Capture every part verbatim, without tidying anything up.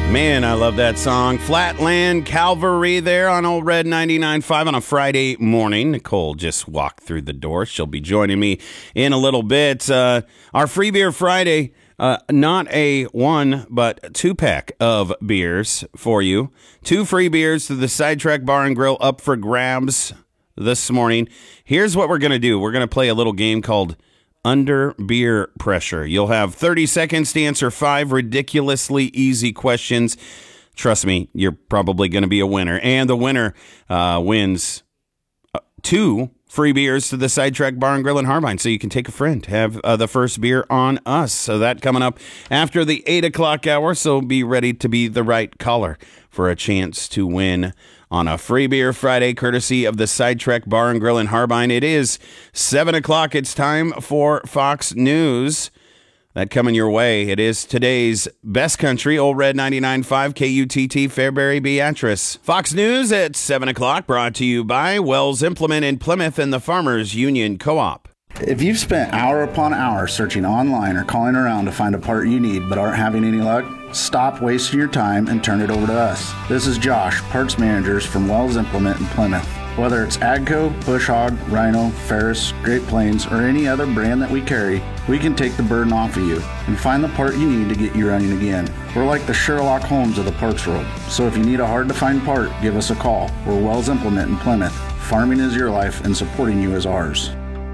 Man, I love that song. Flatland Calvary there on Old Red ninety-nine point five on a Friday morning. Nicole just walked through the door. She'll be joining me in a little bit. Uh, our Free Beer Friday, uh, not a one, but two pack of beers for you. Two free beers to the Sidetrack Bar and Grill up for grabs this morning. Here's what we're going to do. We're going to play a little game called Under Beer Pressure. You'll have thirty seconds to answer five ridiculously easy questions. Trust me, you're probably going to be a winner. And the winner uh, wins uh, two free beers to the Sidetrack Bar and Grill in Harbine. So you can take a friend, have uh, the first beer on us. So that coming up after the eight o'clock hour. So be ready to be the right caller for a chance to win on a Free Beer Friday, courtesy of the Sidetrack Bar and Grill in Harbine. It is seven o'clock. It's time for Fox News. That coming your way. It is today's best country, Old Red ninety-nine point five, K U T T, Fairbury, Beatrice. Fox News at seven o'clock, brought to you by Wells Implement in Plymouth and the Farmers Union Co-op. If you've spent hour upon hour searching online or calling around to find a part you need but aren't having any luck, stop wasting your time and turn it over to us. This is Josh, parts managers from Wells Implement in Plymouth. Whether it's AGCO, Bush Hog, Rhino, Ferris, Great Plains, or any other brand that we carry, we can take the burden off of you and find the part you need to get you running again. We're like the Sherlock Holmes of the parts world, so if you need a hard-to-find part, give us a call. We're Wells Implement in Plymouth. Farming is your life and supporting you is ours.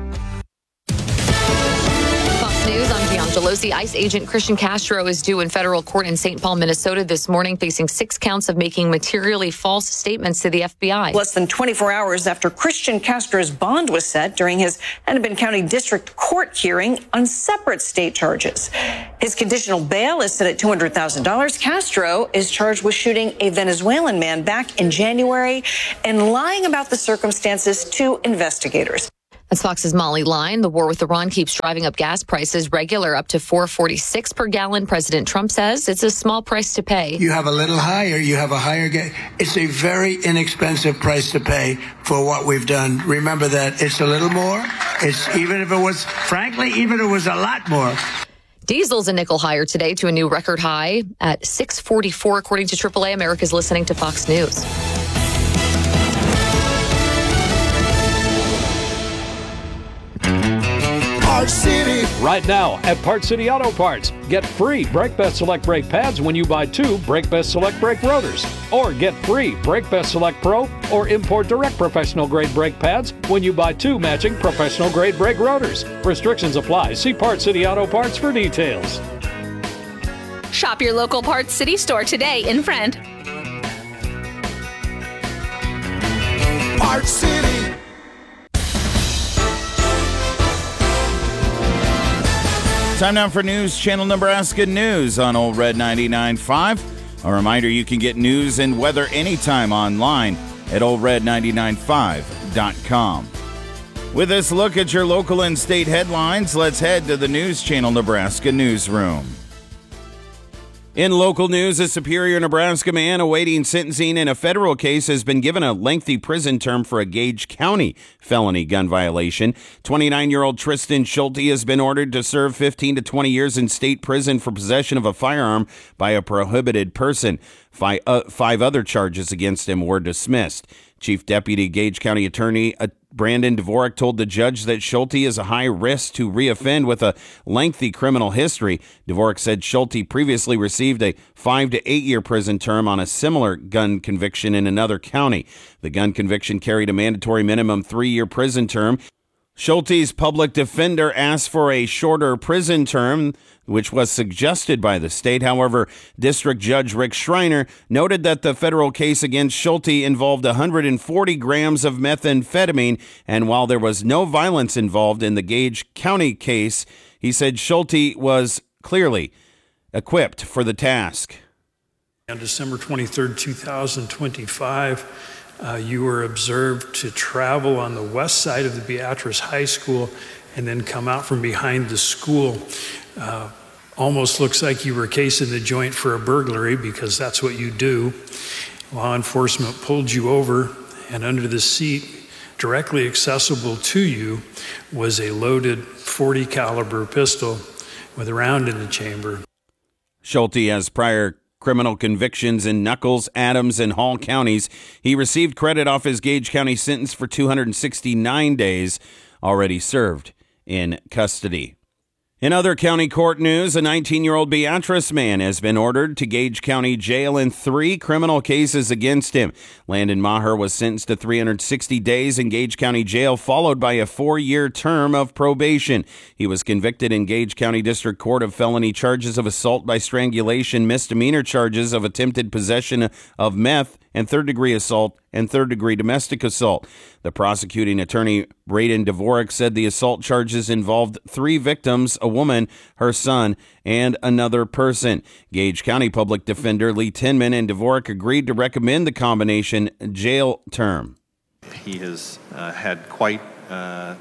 News, I'm Gian Gelosi. ICE agent Christian Castro is due in federal court in Saint Paul, Minnesota this morning, facing six counts of making materially false statements to the F B I. Less than twenty-four hours after Christian Castro's bond was set during his Hennepin County District Court hearing on separate state charges. His conditional bail is set at two hundred thousand dollars. Castro is charged with shooting a Venezuelan man back in January and lying about the circumstances to investigators. That's Fox's Molly Line. The war with Iran keeps driving up gas prices, regular up to four forty-six per gallon. President Trump says it's a small price to pay. You have a little higher, you have a higher gas. It's a very inexpensive price to pay for what we've done. Remember that it's a little more. It's even if it was, frankly, even if it was a lot more. Diesel's a nickel higher today to a new record high at six forty-four, according to triple A. America's listening to Fox News. Parts City. Right now at Parts City Auto Parts, get free Brake Best Select brake pads when you buy two Brake Best Select brake rotors. Or get free Brake Best Select Pro or Import Direct professional grade brake pads when you buy two matching professional grade brake rotors. Restrictions apply. See Parts City Auto Parts for details. Shop your local Parts City store today in Friend. Parts City. Time now for News Channel Nebraska News on Old Red ninety-nine point five. A reminder, you can get news and weather anytime online at old red ninety-nine point five dot com. With this look at your local and state headlines, let's head to the News Channel Nebraska newsroom. In local news, a Superior, Nebraska man awaiting sentencing in a federal case has been given a lengthy prison term for a Gage County felony gun violation. twenty-nine-year-old Tristan Schulte has been ordered to serve fifteen to twenty years in state prison for possession of a firearm by a prohibited person. Five, uh, five other charges against him were dismissed. Chief Deputy Gage County Attorney uh, Brandon Dvorak told the judge that Schulte is a high risk to reoffend with a lengthy criminal history. Dvorak said Schulte previously received a five to eight year prison term on a similar gun conviction in another county. The gun conviction carried a mandatory minimum three year prison term. Schulte's public defender asked for a shorter prison term, which was suggested by the state. However, District Judge Rick Schreiner noted that the federal case against Schulte involved one hundred forty grams of methamphetamine, and while there was no violence involved in the Gage County case, he said Schulte was clearly equipped for the task. On December twenty-third, two thousand twenty-five, Uh, you were observed to travel on the west side of the Beatrice High School and then come out from behind the school. Uh, almost looks like you were casing the joint for a burglary, because that's what you do. Law enforcement pulled you over, and under the seat, directly accessible to you, was a loaded forty caliber pistol with a round in the chamber. Schulte has prior criminal convictions in Nuckolls, Adams, and Hall counties. He received credit off his Gage County sentence for two hundred sixty-nine days already served in custody. In other county court news, a nineteen-year-old Beatrice man has been ordered to Gage County Jail in three criminal cases against him. Landon Maher was sentenced to three hundred sixty days in Gage County Jail, followed by a four-year term of probation. He was convicted in Gage County District Court of felony charges of assault by strangulation, misdemeanor charges of attempted possession of meth, and third-degree assault and third-degree domestic assault. The prosecuting attorney, Braden Dvorak, said the assault charges involved three victims, a woman, her son, and another person. Gage County Public Defender Lee Tinman and Dvorak agreed to recommend the combination jail term. He has uh, had quite uh,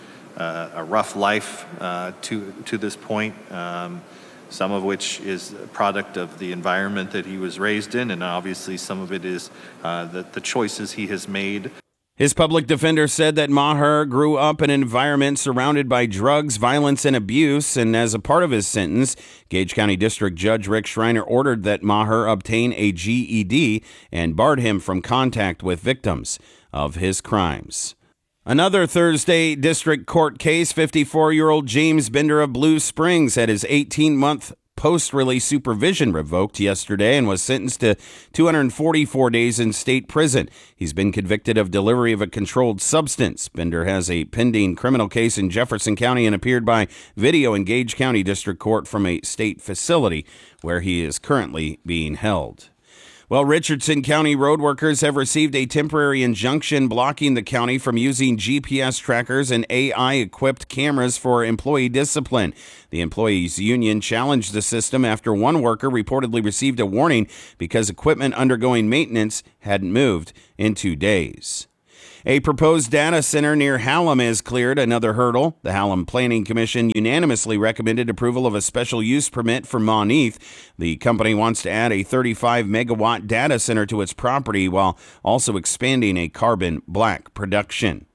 uh, a rough life uh, to, to this point. Um, some of which is a product of the environment that he was raised in, and obviously some of it is uh, the, the choices he has made. His public defender said that Maher grew up in an environment surrounded by drugs, violence, and abuse, and as a part of his sentence, Gage County District Judge Rick Schreiner ordered that Maher obtain a G E D and barred him from contact with victims of his crimes. Another Thursday district court case, fifty-four-year-old James Bender of Blue Springs had his eighteen-month post-release supervision revoked yesterday and was sentenced to two hundred forty-four days in state prison. He's been convicted of delivery of a controlled substance. Bender has a pending criminal case in Jefferson County and appeared by video in Gage County District Court from a state facility where he is currently being held. Well, Richardson County road workers have received a temporary injunction blocking the county from using G P S trackers and A I-equipped cameras for employee discipline. The employees' union challenged the system after one worker reportedly received a warning because equipment undergoing maintenance hadn't moved in two days. A proposed data center near Hallam has cleared another hurdle. The Hallam Planning Commission unanimously recommended approval of a special use permit for Monteith. The company wants to add a thirty-five megawatt data center to its property while also expanding a carbon black production.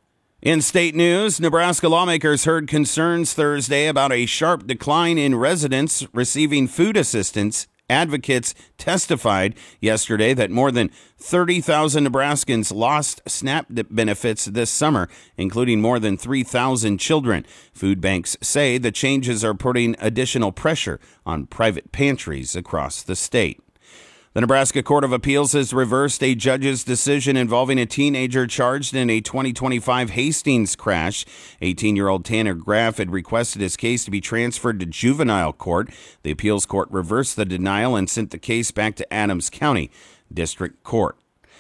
In state news, Nebraska lawmakers heard concerns Thursday about a sharp decline in residents receiving food assistance. Advocates testified yesterday that more than thirty thousand Nebraskans lost SNAP benefits this summer, including more than three thousand children. Food banks say the changes are putting additional pressure on private pantries across the state. The Nebraska Court of Appeals has reversed a judge's decision involving a teenager charged in a twenty twenty-five Hastings crash. eighteen-year-old Tanner Graff had requested his case to be transferred to juvenile court. The appeals court reversed the denial and sent the case back to Adams County District Court.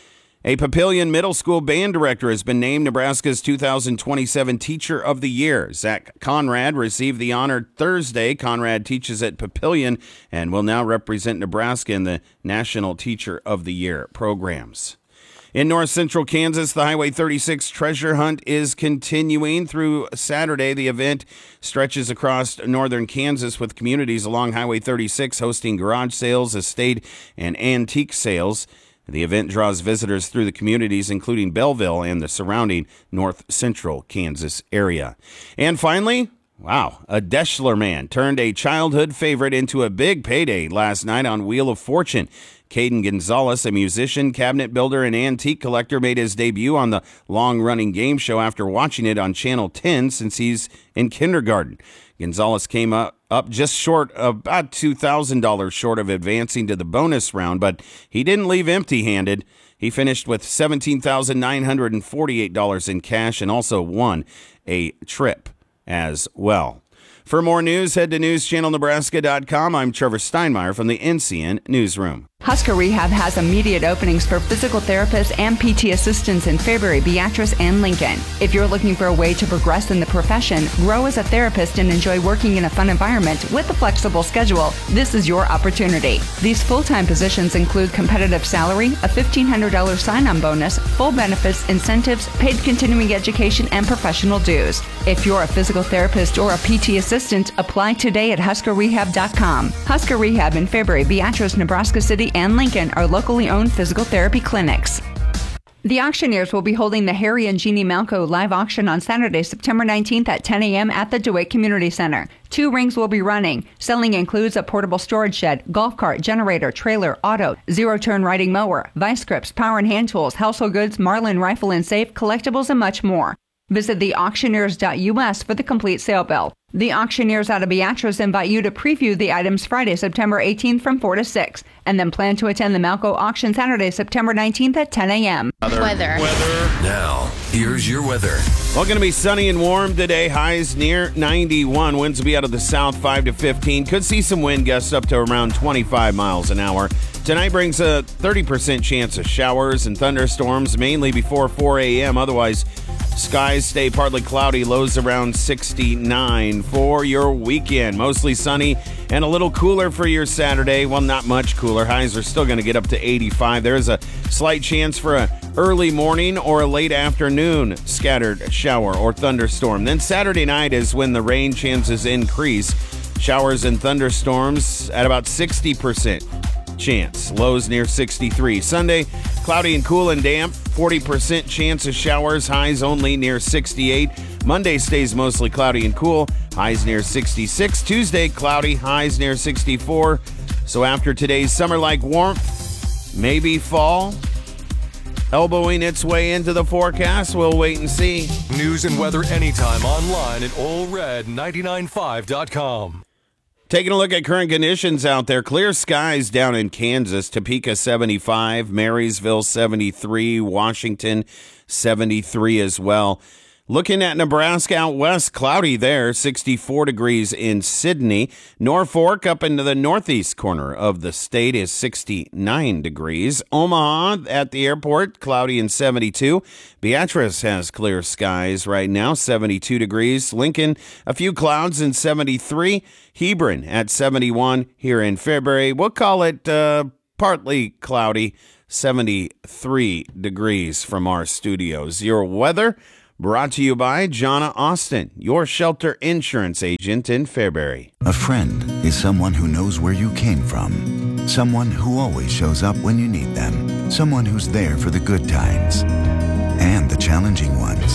A Papillion Middle School band director has been named Nebraska's two thousand twenty-seven Teacher of the Year. Zach Conrad received the honor Thursday. Conrad teaches at Papillion and will now represent Nebraska in the National Teacher of the Year programs. In north central Kansas, the Highway thirty-six treasure hunt is continuing through Saturday. The event stretches across northern Kansas with communities along Highway thirty-six hosting garage sales, estate, and antique sales. The event draws visitors through the communities, including Belleville and the surrounding north central Kansas area. And finally, wow, a Deschler man turned a childhood favorite into a big payday last night on Wheel of Fortune. Caden Gonzalez, a musician, cabinet builder, and antique collector, made his debut on the long-running game show after watching it on Channel ten since he's in kindergarten. Gonzalez came up, up just short, about two thousand dollars short of advancing to the bonus round, but he didn't leave empty-handed. He finished with seventeen thousand nine hundred forty-eight dollars in cash and also won a trip as well. For more news, head to news channel nebraska dot com. I'm Trevor Steinmeier from the N C N Newsroom. Husker Rehab has immediate openings for physical therapists and P T assistants in Fairbury, Beatrice, and Lincoln. If you're looking for a way to progress in the profession, grow as a therapist, and enjoy working in a fun environment with a flexible schedule, this is your opportunity. These full-time positions include competitive salary, a fifteen hundred dollars sign-on bonus, full benefits, incentives, paid continuing education, and professional dues. If you're a physical therapist or a P T assistant, apply today at husker rehab dot com. Husker Rehab in Fairbury, Beatrice, Nebraska City, and Lincoln are locally owned physical therapy clinics. The auctioneers will be holding the Harry and Jeannie Malco live auction on Saturday, September nineteenth at ten a.m. at the DeWitt Community Center. Two rings will be running. Selling includes a portable storage shed, golf cart, generator, trailer, auto, zero-turn riding mower, vice grips, power and hand tools, household goods, Marlin rifle and safe, collectibles, and much more. Visit the auctioneers dot U S for the complete sale bill. The auctioneers out of Beatrice invite you to preview the items Friday, September eighteenth from four to six, and then plan to attend the Malco auction Saturday, September nineteenth at ten a.m. Weather. Weather. Now, here's your weather. Well, going to be sunny and warm today. Highs near ninety-one. Winds will be out of the south five to fifteen. Could see some wind gusts up to around twenty-five miles an hour. Tonight brings a thirty percent chance of showers and thunderstorms, mainly before four a.m. Otherwise, skies stay partly cloudy, lows around sixty-nine for your weekend. Mostly sunny and a little cooler for your Saturday. Well, not much cooler. Highs are still going to get up to eighty-five. There's a slight chance for a early morning or a late afternoon scattered shower or thunderstorm. Then Saturday night is when the rain chances increase. Showers and thunderstorms at about sixty percent chance. Lows near sixty-three. Sunday, cloudy and cool and damp. forty percent chance of showers. Highs only near sixty-eight. Monday stays mostly cloudy and cool. Highs near sixty-six. Tuesday, cloudy. Highs near sixty-four. So after today's summer-like warmth, maybe fall elbowing its way into the forecast. We'll wait and see. News and weather anytime online at Ole Red ninety-nine point five dot com. Taking a look at current conditions out there. Clear skies down in Kansas. Topeka seventy-five, Marysville seventy-three, Washington seventy-three as well. Looking at Nebraska out west, cloudy there, sixty-four degrees in Sidney. Norfolk up into the northeast corner of the state is sixty-nine degrees. Omaha at the airport, cloudy and seventy-two. Beatrice has clear skies right now, seventy-two degrees. Lincoln, a few clouds and seventy-three. Hebron at seventy-one here in February. We'll call it uh, partly cloudy, seventy-three degrees from our studios. Your weather brought to you by Jonna Austin, your shelter insurance agent in Fairbury. A friend is someone who knows where you came from. Someone who always shows up when you need them. Someone who's there for the good times and the challenging ones.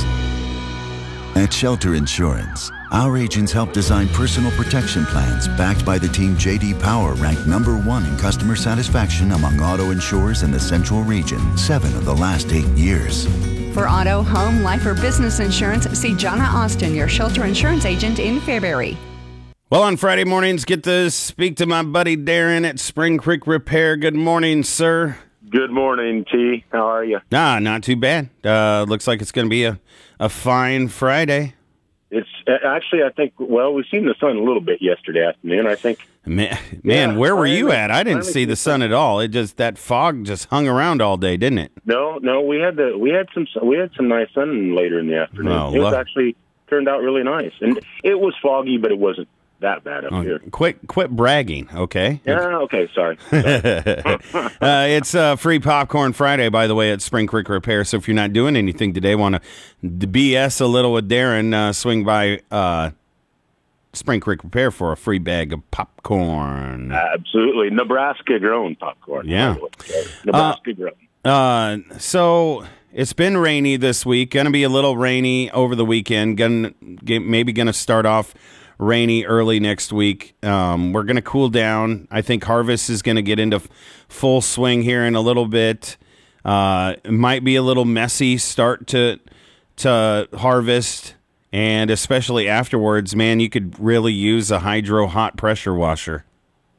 At Shelter Insurance, our agents help design personal protection plans backed by the team J D Power, ranked number one in customer satisfaction among auto insurers in the Central Region, seven of the last eight years. For auto, home, life, or business insurance, see Jonna Austin, your shelter insurance agent in Fairbury. Well, on Friday mornings, get to speak to my buddy Darren at Spring Creek Repair. Good morning, sir. Good morning, T. How are you? Ah, not too bad. Uh, looks like it's going to be a, a fine Friday. It's actually, I think, well, we've seen the sun a little bit yesterday afternoon. I think. Man, man yeah, where were finally, you at? I didn't see the sun at all. It just, that fog just hung around all day, didn't it? No, no, we had the we had some we had some nice sun later in the afternoon. Oh, it was lo- actually turned out really nice, and it was foggy, but it wasn't that bad up oh, here. Quit, quit bragging, okay? Yeah, okay, sorry. sorry. uh, it's uh, free popcorn Friday, by the way, at Spring Creek Repair. So if you're not doing anything today, want to B S a little with Darren, uh, swing by uh, Spring Creek Repair for a free bag of popcorn. Absolutely, Nebraska grown popcorn. Yeah, Nebraska grown. Uh, uh, so it's been rainy this week. Going to be a little rainy over the weekend. Going maybe going to start off rainy early next week. Um, we're going to cool down. I think harvest is going to get into f- full swing here in a little bit. Uh, it might be a little messy start to to harvest, and especially afterwards, man, you could really use a hydro hot pressure washer.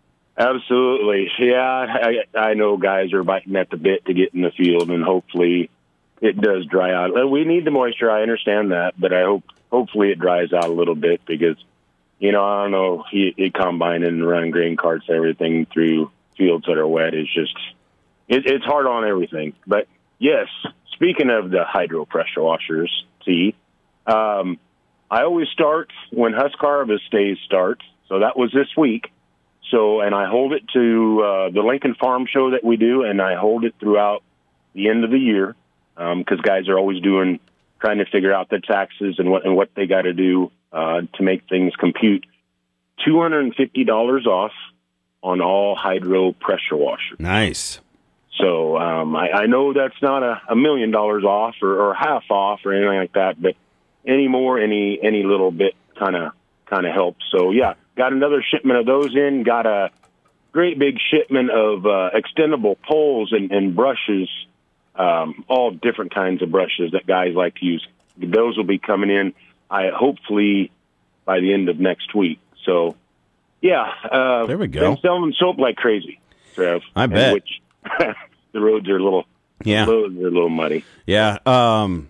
Absolutely. Yeah, I, I know guys are biting at the bit to get in the field, and hopefully it does dry out. We need the moisture. I understand that, but I hope hopefully it dries out a little bit because, you know, I don't know, he, he combining and running grain carts, everything through fields that are wet is just, it, it's hard on everything. But yes, speaking of the hydro pressure washers, see, um, I always start when husk harvest days start. So that was this week. So, and I hold it to uh, the Lincoln Farm Show that we do, and I hold it throughout the end of the year because um, guys are always doing, trying to figure out their taxes and what and what they got to do uh, to make things compute. two hundred fifty dollars off on all hydro pressure washers. Nice. So um, I, I know that's not a, a million dollars off or, or half off or anything like that, but any more, any any little bit kind of kind of helps. So yeah, got another shipment of those in. Got a great big shipment of uh, extendable poles and, and brushes, um, all different kinds of brushes that guys like to use. Those will be coming in, I hopefully by the end of next week. So yeah, uh, there we go. Been selling soap like crazy, Trev. I bet. Which, the roads are a little, yeah, the roads are a little muddy. Yeah. Um,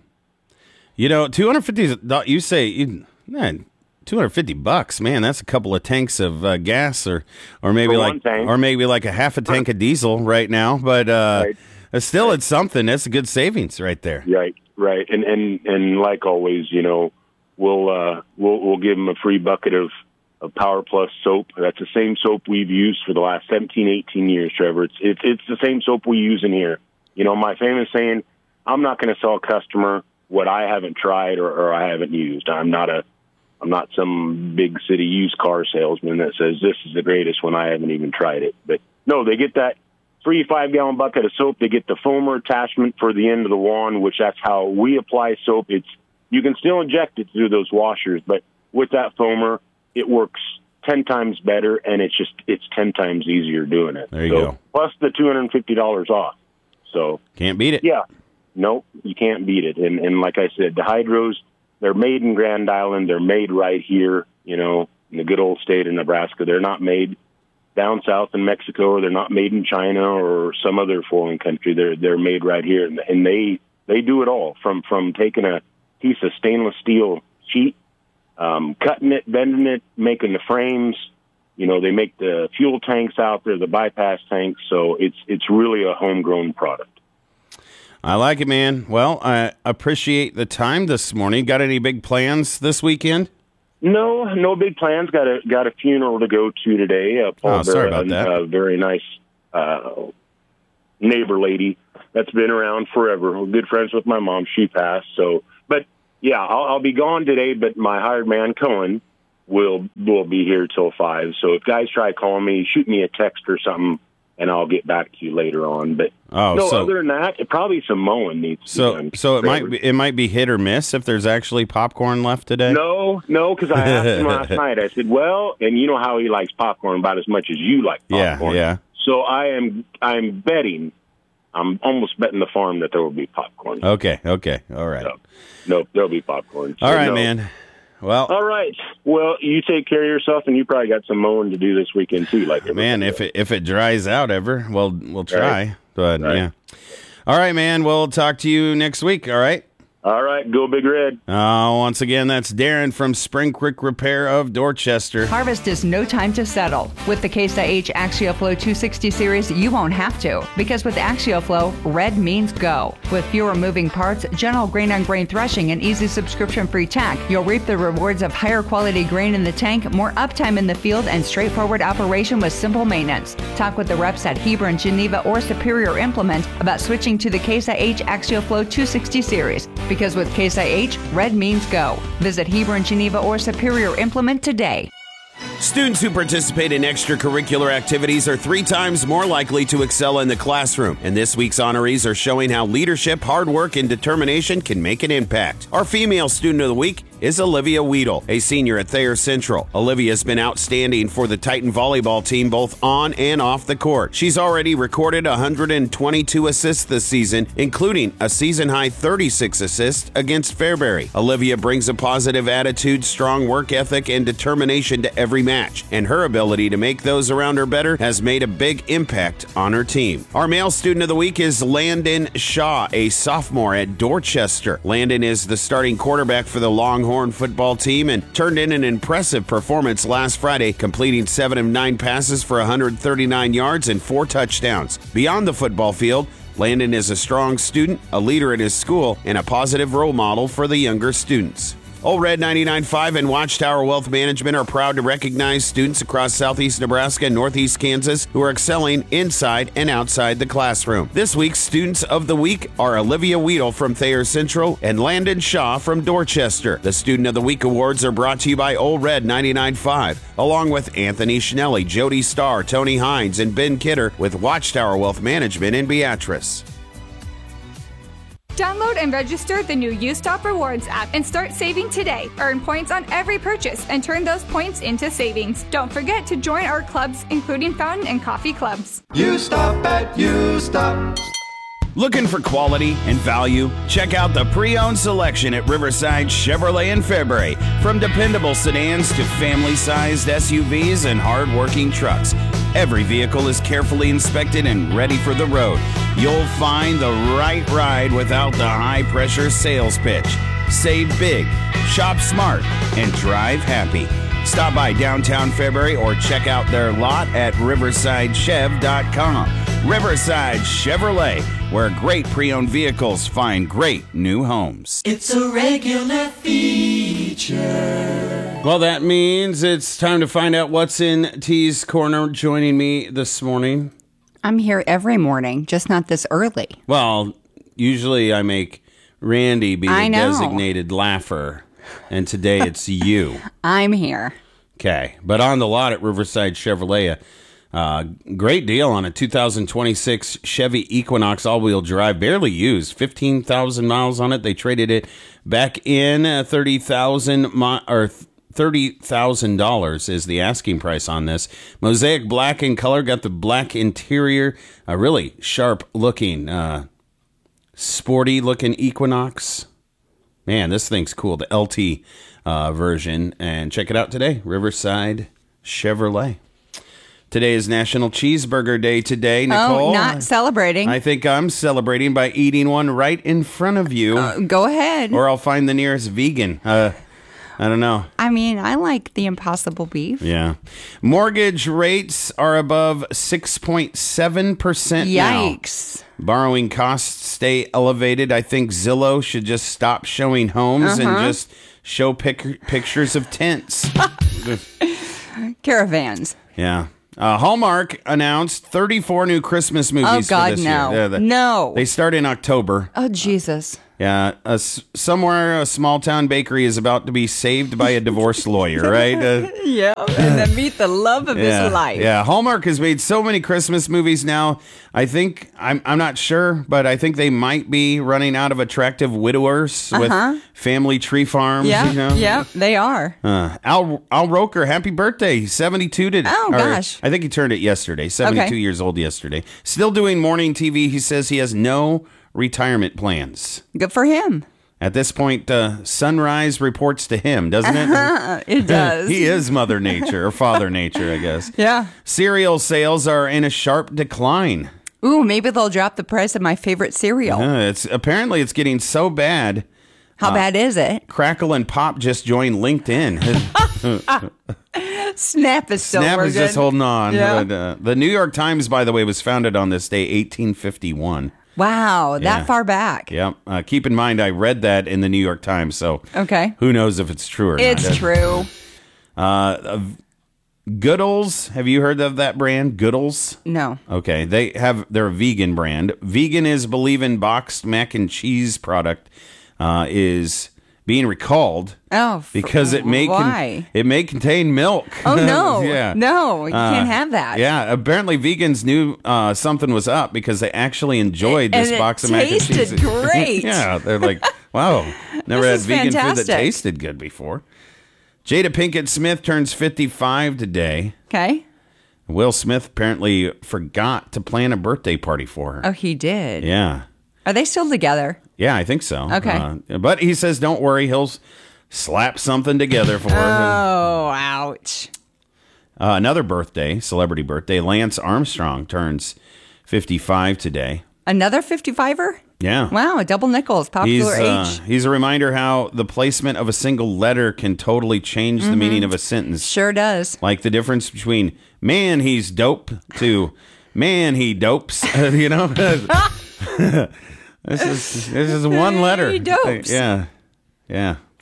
you know, two hundred fifty, you say, you, man, two hundred fifty bucks, man, that's a couple of tanks of uh, gas or, or maybe For like, one tank. or maybe like a half a tank of diesel right now. But uh, Right. still, it's something. That's a good savings right there. Right, right. And, and, and like always, you know, we'll, uh, we'll, we'll give them a free bucket of, of Power Plus soap. That's the same soap we've used for the last seventeen, eighteen years, Trevor. It's, it's, it's the same soap we use in here. You know, my famous saying, I'm not going to sell a customer what I haven't tried or, or I haven't used. I'm not a, I'm not some big city used car salesman that says this is the greatest when I haven't even tried it. But no, they get that free five gallon bucket of soap. They get the foamer attachment for the end of the wand, which that's how we apply soap. It's, you can still inject it through those washers, but with that foamer, it works ten times better, and it's just, it's ten times easier doing it. There you so, go. Plus the two hundred fifty dollars off. So can't beat it. Yeah. Nope, you can't beat it. And and like I said, the hydros, they're made in Grand Island. They're made right here, you know, in the good old state of Nebraska. They're not made down south in Mexico, or they're not made in China or some other foreign country. They're they're made right here, and, and they they do it all from from taking a piece of stainless steel sheet, um, cutting it, bending it, making the frames. You know, they make the fuel tanks out there, the bypass tanks. So it's it's really a homegrown product. I like it, man. Well, I appreciate the time this morning. Got any big plans this weekend? No, no big plans. Got a got a funeral to go to today. Uh, Paul Oh, sorry Barra, about that. A very nice uh, neighbor lady that's been around forever. We're good friends with my mom. She passed. So, but yeah, I'll, I'll be gone today. But my hired man Cohen will will be here till five. So if guys try calling me, shoot me a text or something, and I'll get back to you later on. But Oh, no, so- other than that, it, probably some mowing needs to So, be done. so it might be, it might be hit or miss if there's actually popcorn left today. No, no, because I asked him last night. I said, well, and you know how he likes popcorn about as much as you like Yeah, popcorn. yeah. So I am I'm betting, I'm almost betting the farm that there will be popcorn. Okay, okay, all right. So, no, there'll be popcorn. So All right, no. man. Well, All right. Well, you take care of yourself, and you probably got some mowing to do this weekend too. Like man, if it if it dries out ever, well, we'll try. Right. But Right. yeah. All right, man. We'll talk to you next week. All right. All right, go Big Red. Uh, once again, that's Darren from Spring Creek Repair of Dorchester. Harvest is no time to settle. With the Case I H AxioFlow two sixty series, you won't have to, because with AxioFlow, red means go. With fewer moving parts, gentle grain-on-grain threshing, and easy subscription-free tack, you'll reap the rewards of higher quality grain in the tank, more uptime in the field, and straightforward operation with simple maintenance. Talk with the reps at Hebron, Geneva, or Superior Implement about switching to the Case I H AxioFlow two sixty series. Because with Case I H, red means go. Visit Hebron, Geneva, or Superior Implement today. Students who participate in extracurricular activities are three times more likely to excel in the classroom. And this week's honorees are showing how leadership, hard work, and determination can make an impact. Our female student of the week is Olivia Weedle, a senior at Thayer Central. Olivia has been outstanding for the Titan volleyball team both on and off the court. She's already recorded one hundred twenty-two assists this season, including a season-high thirty-six assists against Fairbury. Olivia brings a positive attitude, strong work ethic, and determination to every match, and her ability to make those around her better has made a big impact on her team. Our male student of the week is Landon Shaw, a sophomore at Dorchester. Landon is the starting quarterback for the Longhorn football team and turned in an impressive performance last Friday, completing seven of nine passes for one hundred thirty-nine yards and four touchdowns. Beyond the football field, Landon is a strong student, a leader in his school, and a positive role model for the younger students. Old Red ninety-nine point five and Watchtower Wealth Management are proud to recognize students across southeast Nebraska and northeast Kansas who are excelling inside and outside the classroom. This week's Students of the Week are Olivia Weedle from Thayer Central and Landon Shaw from Dorchester. The Student of the Week awards are brought to you by Old Red ninety-nine point five, along with Anthony Schnelly, Jody Starr, Tony Hines, and Ben Kidder with Watchtower Wealth Management in Beatrice. Download and register the new U-Stop Rewards app and start saving today. Earn points on every purchase and turn those points into savings. Don't forget to join our clubs, including fountain and coffee clubs. U-Stop at U-Stop. Looking for quality and value? Check out the pre-owned selection at Riverside Chevrolet in February. From dependable sedans to family-sized S U Vs and hard-working trucks, every vehicle is carefully inspected and ready for the road. You'll find the right ride without the high-pressure sales pitch. Save big, shop smart, and drive happy. Stop by downtown February or check out their lot at riverside chev dot com. Riverside Chevrolet, where great pre-owned vehicles find great new homes. It's a regular feature. Well, that means it's time to find out what's in T's Corner. Joining me this morning. I'm here every morning, just not this early. Well, usually I make Randy be I the know. designated laugher, and today it's you. I'm here. Okay, but on the lot at Riverside Chevrolet, uh, great deal on a two thousand twenty-six Chevy Equinox all-wheel drive, barely used, fifteen thousand miles on it. They traded it back in, uh, thirty thousand mi- or thirty thousand dollars is the asking price on this. Mosaic black in color, got the black interior, a really sharp-looking, uh, sporty-looking Equinox. Man, this thing's cool, the L T uh, version. And check it out today, Riverside Chevrolet. Today is National Cheeseburger Day today, Nicole. Oh, not celebrating. I think I'm celebrating by eating one right in front of you. Uh, go ahead. Or I'll find the nearest vegan. Uh, I don't know. I mean, I like the Impossible Beef. Yeah. Mortgage rates are above six point seven percent now. Yikes. Borrowing costs stay elevated. I think Zillow should just stop showing homes Uh-huh. and just show pic- pictures of tents. Caravans. Yeah. Uh, Hallmark announced thirty-four new Christmas movies Oh, God, for this no. year. Yeah, the- No. They start in October. Oh, Jesus. Yeah, uh, s- somewhere a small town bakery is about to be saved by a divorce lawyer, right? Uh, Yeah, and then meet the love of yeah, his life. yeah. Hallmark has made so many Christmas movies now. I think I'm I'm not sure, but I think they might be running out of attractive widowers Uh-huh. with family tree farms. Yeah, you know? yeah, they are. Uh, Al Al Roker, happy birthday! He's seventy-two today. Oh, Or, gosh. I think he turned it yesterday. seventy-two Okay. years old yesterday. Still doing morning T V. He says he has no retirement plans. Good for him. At this point, uh, sunrise reports to him, doesn't it? Uh-huh, it does. He is Mother Nature, or Father Nature, I guess. Yeah. Cereal sales are in a sharp decline. Ooh, maybe they'll drop the price of my favorite cereal. Uh, it's apparently it's getting so bad. How uh, bad is it? Crackle and Pop just joined LinkedIn. Snap is still Snap working. is just holding on. Yeah. But, uh, the New York Times, by the way, was founded on this day, eighteen fifty-one. Wow, Yeah. that far back. Yep. Uh, keep in mind, I read that in the New York Times, so Okay. who knows if it's true or It's not. true. Uh, Goodles, have you heard of that brand? Goodles? No. Okay, they have their vegan brand. Vegan is believing boxed mac and cheese product uh, is being recalled. Oh, f- because it may con- why? it may contain milk. Oh, no. yeah, No, you Uh, can't have that. Yeah, apparently vegans knew uh, something was up because they actually enjoyed And this it box of mac and cheese. tasted great. Yeah, they're like, wow, never had This is vegan food fantastic. that tasted good before. Jada Pinkett Smith turns fifty-five today. Okay. Will Smith apparently forgot to plan a birthday party for her. Oh, he did. Yeah. Are they still together? Yeah, I think so. Okay. Uh, but he says, don't worry, he'll s- slap something together for her. Oh, ouch. Uh, another birthday, celebrity birthday, Lance Armstrong turns fifty-five today. Another fifty-fiver? Yeah. Wow, double nickels, He's, popular uh, age. he's a reminder how the placement of a single letter can totally change the Mhm. meaning of a sentence. Sure does. Like the difference between, man, he's dope, to, man, he dopes. You know? This is this is one letter. He dopes. Yeah, yeah.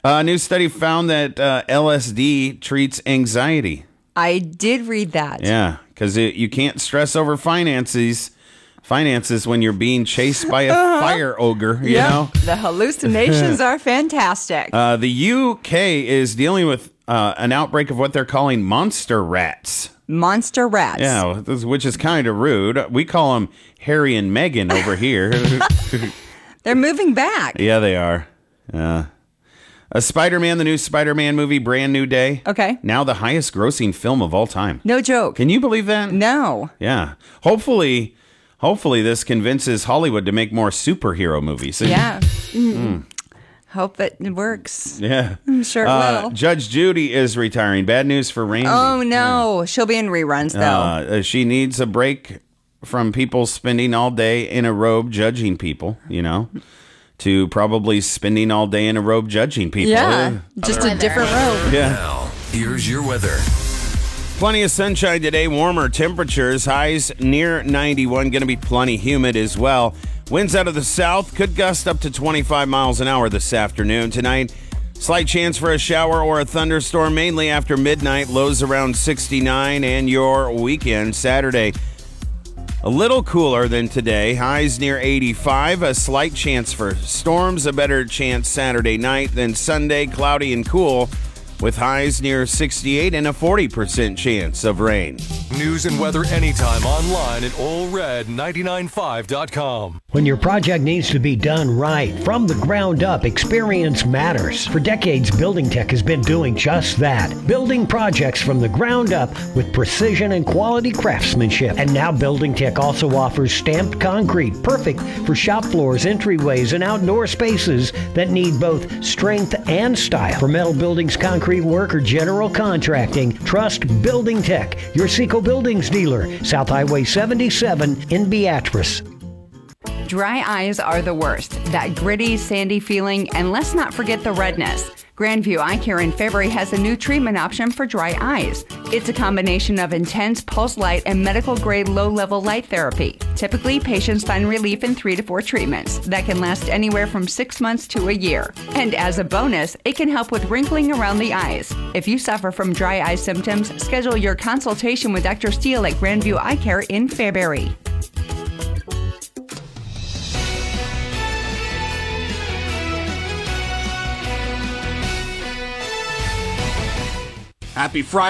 A new study found that uh, L S D treats anxiety. I did read that. Yeah, because you can't stress over finances. Finances when you're being chased by a uh-huh. fire ogre, you yep. know? The hallucinations are fantastic. Uh, the U K is dealing with uh, an outbreak of what they're calling monster rats. Monster rats. Yeah, which is kind of rude. We call them Harry and Meghan over here. They're moving back. Yeah, they are. Uh, a Spider-Man, the new Spider-Man movie, Brand New Day. Okay. Now the highest grossing film of all time. No joke. Can you believe that? No. Yeah. Hopefully... Hopefully this convinces Hollywood to make more superhero movies. Yeah. Mm. Hope it works. Yeah. I'm sure it uh, will. Judge Judy is retiring. Bad news for Randy. Oh, no. Yeah. She'll be in reruns, though. Uh, she needs a break from people spending all day in a robe judging people, you know, to probably spending all day in a robe judging people. Yeah. Just a different robe. Yeah. Now, here's your weather. Plenty of sunshine today, warmer temperatures, highs near ninety-one, going to be plenty humid as well. Winds out of the south could gust up to twenty-five miles an hour this afternoon. Tonight, slight chance for a shower or a thunderstorm, mainly after midnight, lows around sixty-nine, and your weekend, Saturday, a little cooler than today, highs near eighty-five, a slight chance for storms, a better chance Saturday night than Sunday, cloudy and cool, with highs near sixty-eight and a forty percent chance of rain. News and weather anytime online at Ole Red ninety-nine five dot com. When your project needs to be done right, from the ground up, experience matters. For decades, Building Tech has been doing just that. Building projects from the ground up with precision and quality craftsmanship. And now Building Tech also offers stamped concrete, perfect for shop floors, entryways, and outdoor spaces that need both strength and style. For metal buildings, concrete work, or general contracting, trust Building Tech, your Seco Buildings dealer, South Highway seventy-seven in Beatrice. Dry eyes are the worst. That gritty, sandy feeling, and let's not forget the redness. Grandview Eye Care in Fairbury has a new treatment option for dry eyes. It's a combination of intense pulse light and medical-grade low-level light therapy. Typically, patients find relief in three to four treatments that can last anywhere from six months to a year. And as a bonus, it can help with wrinkling around the eyes. If you suffer from dry eye symptoms, schedule your consultation with Doctor Steele at Grandview Eye Care in Fairbury. Happy Friday.